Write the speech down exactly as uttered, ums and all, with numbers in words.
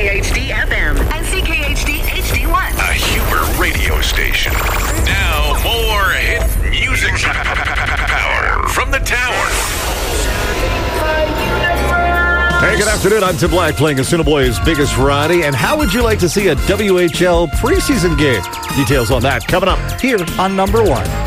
K H D F M and C K H D H D one. A Huber radio station. Now more hit music power from the tower. Hey, good afternoon. I'm Tim Black playing Assiniboia's biggest variety. And how would you like to see a W H L preseason game? Details on that coming up here on Number One.